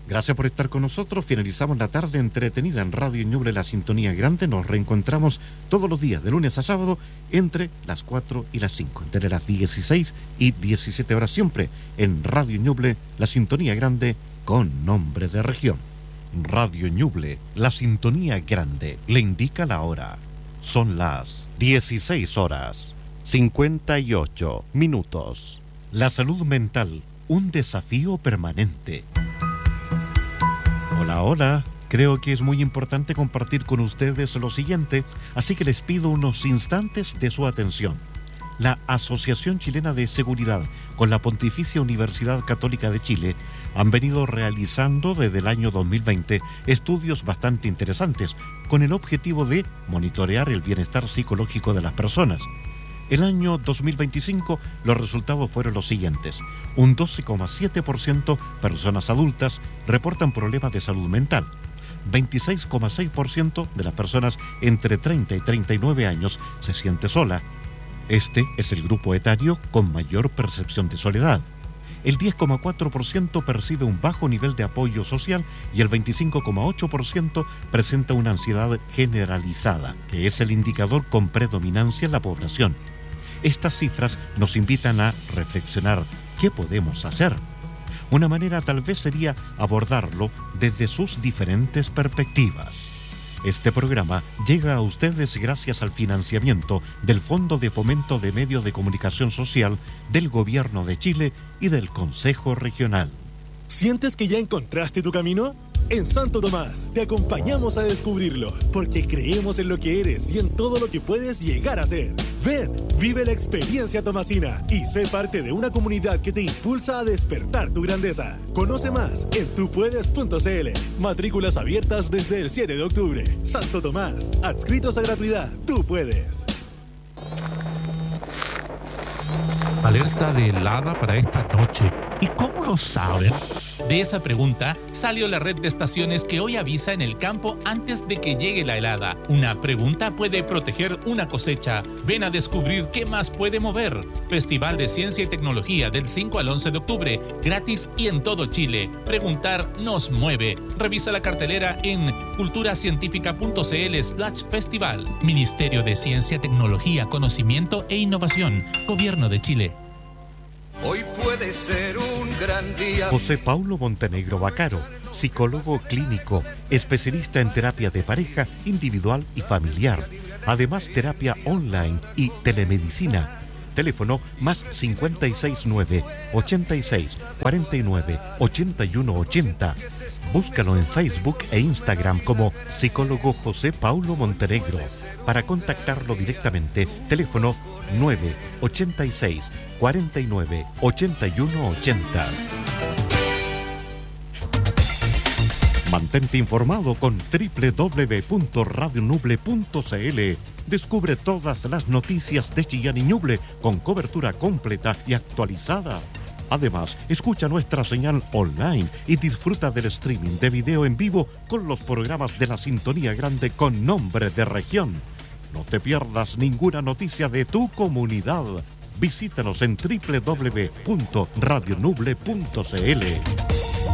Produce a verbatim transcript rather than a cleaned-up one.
Gracias por estar con nosotros. Finalizamos la tarde entretenida en Radio Ñuble, la sintonía grande. Nos reencontramos todos los días, de lunes a sábado, entre las cuatro y las cinco, entre las dieciséis y diecisiete horas, siempre en Radio Ñuble, la sintonía grande con nombre de región. Radio Ñuble, la sintonía grande, le indica la hora. Son las dieciséis horas, cincuenta y ocho minutos. La salud mental, un desafío permanente. Hola, hola. Creo que es muy importante compartir con ustedes lo siguiente, así que les pido unos instantes de su atención. La Asociación Chilena de Seguridad con la Pontificia Universidad Católica de Chile han venido realizando desde el año dos mil veinte estudios bastante interesantes con el objetivo de monitorear el bienestar psicológico de las personas. El año dos mil veinticinco los resultados fueron los siguientes. Un doce coma siete por ciento personas adultas reportan problemas de salud mental. veintiséis coma seis por ciento de las personas entre treinta y treinta y nueve años se siente sola. Este es el grupo etario con mayor percepción de soledad. El diez coma cuatro por ciento percibe un bajo nivel de apoyo social y el veinticinco coma ocho por ciento presenta una ansiedad generalizada, que es el indicador con predominancia en la población. Estas cifras nos invitan a reflexionar qué podemos hacer. Una manera tal vez sería abordarlo desde sus diferentes perspectivas. Este programa llega a ustedes gracias al financiamiento del Fondo de Fomento de Medios de Comunicación Social del Gobierno de Chile y del Consejo Regional. ¿Sientes que ya encontraste tu camino? En Santo Tomás te acompañamos a descubrirlo, porque creemos en lo que eres y en todo lo que puedes llegar a ser. Ven, vive la experiencia tomasina y sé parte de una comunidad que te impulsa a despertar tu grandeza. Conoce más en tu puedes punto c l. Matrículas abiertas desde el siete de octubre. Santo Tomás, adscritos a gratuidad. Tú puedes. Alerta de helada para esta noche. ¿Y cómo lo saben? De esa pregunta salió la red de estaciones que hoy avisa en el campo antes de que llegue la helada. Una pregunta puede proteger una cosecha. Ven a descubrir qué más puede mover. Festival de Ciencia y Tecnología del cinco al once de octubre, gratis y en todo Chile. Preguntar nos mueve. Revisa la cartelera en culturacientifica.cl slash festival. Ministerio de Ciencia, Tecnología, Conocimiento e Innovación. Gobierno de Chile. Hoy puede ser un gran día. José Paulo Montenegro Vaccaro, psicólogo clínico, especialista en terapia de pareja, individual y familiar. Además, terapia online y telemedicina. Teléfono más cincuenta y seis nueve, ochenta y seis, cuarenta y nueve, ochenta y uno ochenta. Búscalo en Facebook e Instagram como psicólogo José Paulo Montenegro. Para contactarlo directamente, teléfono nueve ochenta y seis, cuarenta y nueve, ochenta y uno ochenta. Mantente informado con doble u doble u doble u punto radio ñuble punto c l. Descubre todas las noticias de Chillán y Ñuble con cobertura completa y actualizada. Además, escucha nuestra señal online y disfruta del streaming de video en vivo con los programas de la Sintonía Grande con nombre de región. No te pierdas ninguna noticia de tu comunidad. Visítanos en doble u doble u doble u punto radio ñuble punto c l.